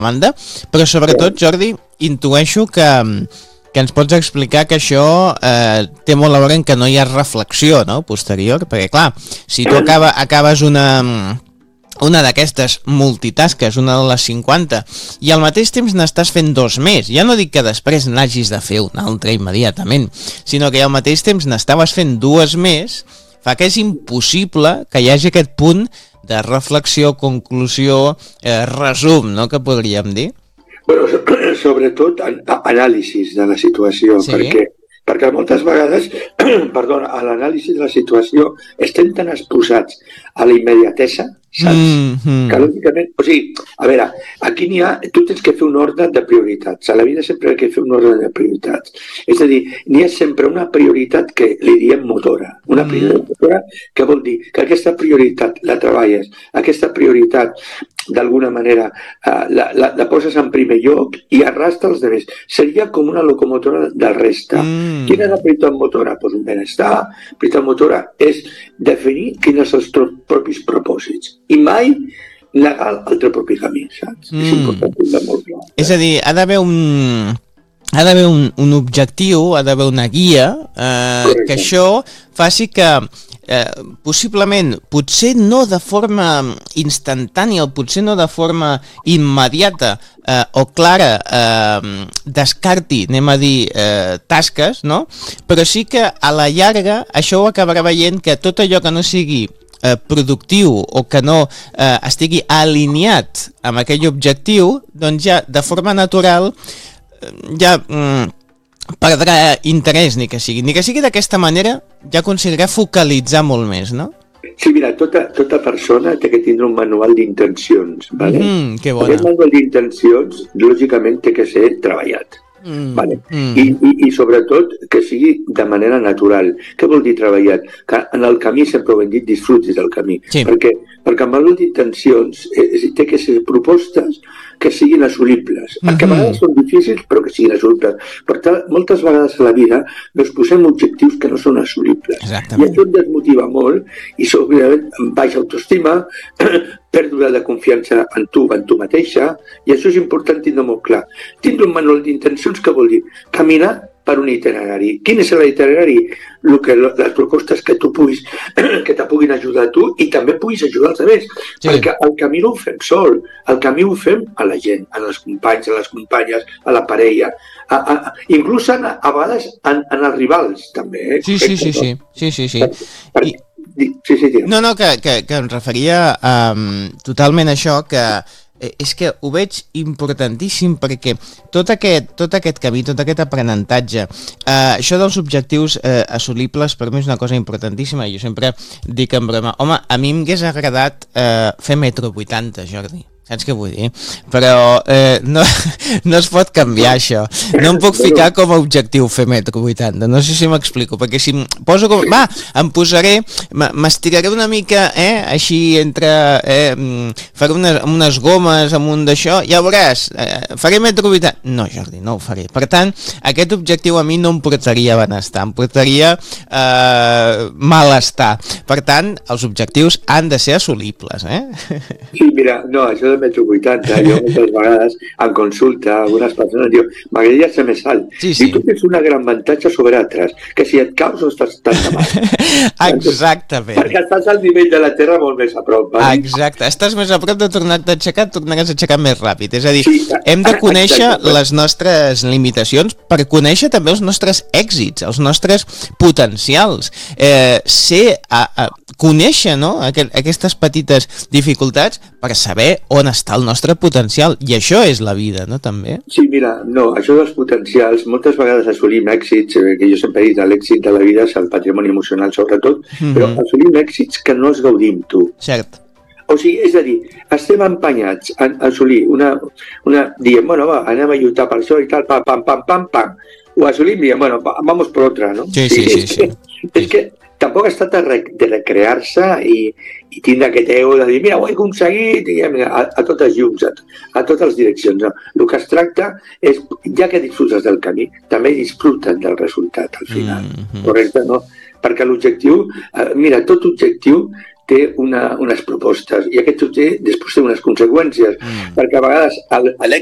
banda, però sobretot, Jordi, intueixo que ens pots explicar que això té molt a veure en que no hi ha reflexió, no?, posterior, perquè clar, si tu acabes una d'aquestes multitasques, una de les 50, i al mateix temps n'estàs fent 2 més. Ja no dic que després n'hagis de fer una altra immediatament, sinó que al mateix temps n'estaves fent 2 més, fa que és impossible que hi hagi aquest punt de reflexió, conclusió, resum, no?, que podríem dir. Bueno, sobretot anàlisis de la situació, sí. perquè moltes vegades, a l'anàlisi de la situació estem tan exposats a la immediatesa, saps? Que lògicament, o sigui, a veure, aquí tu tens que fer un ordre de prioritats. A la vida sempre hi ha que fer un ordre de prioritats. És a dir, n'hi ha sempre una prioritat que li diem motora. Una prioritat motora, que vol dir que aquesta prioritat la treballes, aquesta prioritat d'alguna manera la poses en primer lloc i arrastra els altres. Seria com una locomotora del resta. Quina és la prioritat motora? Doncs un benestar. La prioritat motora és definir quins són els propis propòsits i mai negar el teu propi camí, saps? És important que molt clar. És a dir, ha d'haver un objectiu, ha d'haver una guia que això faci que possiblement, potser no de forma instantània o potser no de forma immediata o clara, descarti, anem a dir, tasques, no? Però sí que a la llarga això ho acabarà veient que tot allò que no sigui productiu o que no estigui alineat amb aquell objectiu, doncs ja de forma natural ja perdrà interès, ni que sigui d'aquesta manera, ja aconseguirà focalitzar molt més, no? Sí, mira, tota persona té que tindre un manual d'intencions, ¿vale? Que bona. Aquest manual d'intencions, lògicament, té que ser treballat. Vale. I sobretot que sigui de manera natural. Què vol dir treballat? Que en el camí, sempre ho hem dit, disfrutis del camí. Sí. Perquè el manual d'intencions té que ser propostes que siguin assolibles. Que a vegades són difícils, però que siguin assolibles. Per tant, moltes vegades a la vida ens posem objectius que no són assolibles. Exactament. I això et desmotiva molt i sobretot baixa autoestima, pèrdua de confiança en tu mateixa, i això és important tindre molt clar. Tindre un manual d'intencions que vol dir caminar per un itinerari. Quin és l'itinerari? Les propostes que tu puguis, que te puguin ajudar a tu i també puguis ajudar els altres. Sí. Perquè el camí no ho fem sol, el camí ho fem a la gent, als companys, a les companyes, a la parella, inclús a vegades en els rivals, també. Sí. No, que em referia totalment a això, que és que ho veig importantíssim perquè tot aquest camí, tot aquest aprenentatge, això dels objectius assolibles per mi és una cosa importantíssima. Jo sempre dic en broma, home, a mi m'hagués agradat fer metro 80, Jordi. Saps què vull dir? Però no es pot canviar això. No em puc ficar com a objectiu fer metro 80. No sé si m'explico, perquè si em poso com... Va, em posaré... M'estiraré una mica, així entre... faré unes gomes amunt d'això, ja veuràs, faré metro 80. No, Jordi, no ho faré. Per tant, aquest objectiu a mi no em portaria benestar, em portaria malestar. Per tant, els objectius han de ser assolibles, Sí, mira, no, això de metro 80, jo moltes vegades en consulta algunes persones diuen, m'agradaria ser més alt. Sí. I tu tens una gran avantatge sobre altres, que si et caus no estàs tan de mal. Exactament. Perquè estàs al nivell de la Terra molt més a prop. Exacte, estàs més a prop de tornar-te a aixecar, et tornaràs a aixecar més ràpid. És a dir, hem de conèixer les nostres limitacions per conèixer també els nostres èxits, els nostres potencials. Conèixer, no?, aquestes petites dificultats per saber on està el nostre potencial, i això és la vida, no?, també? Sí, mira, no, això dels potencials, moltes vegades assolim èxits, que jo sempre he dit, l'èxit de la vida és el patrimoni emocional sobretot, però assolim èxits que no els gaudim tu. Cert. O sigui, és a dir, estem empenyats a assolir diem, bueno, va, anem a lluitar per això i tal, pam, ho assolim i diem, bueno, vamos por otra, no? Sí. És que tampoc es tracta de recrear-se i tindre aquest ego de dir, mira, ho he aconseguit, a totes llums, a totes les direccions. No. El que es tracta és, ja que disfrutes del camí, també disfruten del resultat al final. Correcte, no? Perquè l'objectiu, mira, tot objectiu té unes propostes i aquest després té unes conseqüències, perquè a vegades